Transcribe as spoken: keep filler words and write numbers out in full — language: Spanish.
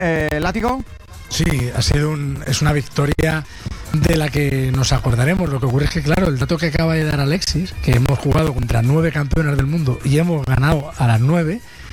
Eh, ¿Látigo? Sí, ha sido un, es una victoria de la que nos acordaremos. Lo que ocurre es que, claro, el dato que acaba de dar Alexis, que hemos jugado contra nueve campeonas del mundo y hemos ganado a las nueve,